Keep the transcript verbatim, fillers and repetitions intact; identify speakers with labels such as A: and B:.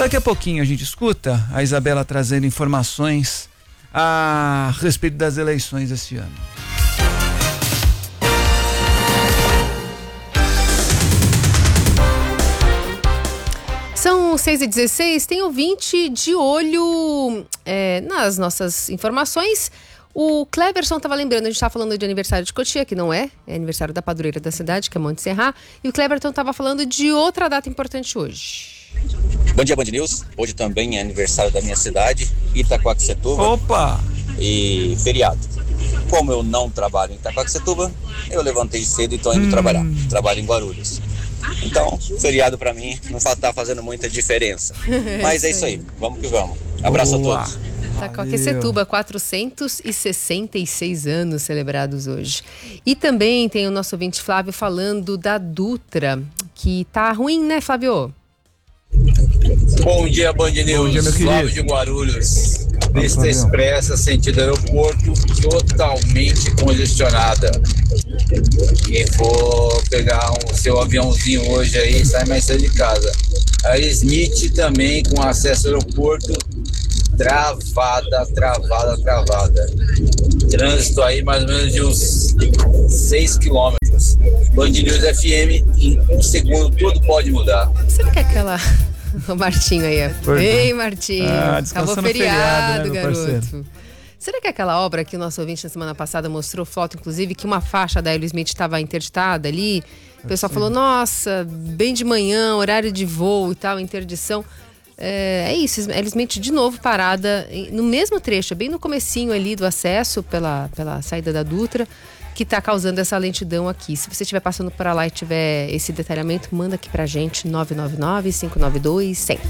A: Daqui a pouquinho a gente escuta a Isabela trazendo informações a respeito das eleições esse ano.
B: São seis e dezesseis, tem ouvinte de olho é, nas nossas informações. O Cleberson estava lembrando, a gente estava falando de aniversário de Cotia, que não é, é aniversário da padroeira da cidade, que é Monte Serra. E o Cleberson estava falando de outra data importante hoje.
C: Bom dia, Band News. Hoje também é aniversário da minha cidade, Itaquaquecetuba.
A: Opa!
C: E feriado. Como eu não trabalho em Itaquaquecetuba, eu levantei cedo e estou indo
A: hum.
C: trabalhar. Trabalho em Guarulhos. Então, feriado pra mim não tá fazendo muita diferença. Mas é isso aí, vamos que vamos. Abraço Boa. a todos.
B: Itaquaquecetuba, quatrocentos e sessenta e seis anos celebrados hoje. E também tem o nosso ouvinte Flávio falando da Dutra, que tá ruim, né, Flávio?
D: Bom dia, Band News.
A: Bom dia, meu querido.
D: Flávio de Guarulhos. Pista expressa sentido aeroporto totalmente congestionada. Quem for pegar o seu aviãozinho hoje aí, sai mais cedo de casa. A Smith também com acesso ao aeroporto travada, travada, travada. Trânsito aí mais ou menos de uns seis quilômetros. Band News F M, em um segundo tudo pode mudar.
B: Será que é aquela... O Martinho aí. Ei, Martinho.
A: Ah,
B: acabou feriado,
A: feriado, né,
B: garoto.
A: parceiro?
B: Será que é aquela obra que o nosso ouvinte na semana passada mostrou foto, inclusive, que uma faixa da Aerosmith estava interditada ali? O pessoal falou, nossa, bem de manhã, horário de voo e tal, interdição. É, é isso, Aerosmith de novo parada no mesmo trecho, bem no comecinho ali do acesso pela, pela saída da Dutra, que está causando essa lentidão aqui. Se você estiver passando por lá e tiver esse detalhamento, manda aqui pra gente, nove nove nove, cinco nove dois, cem.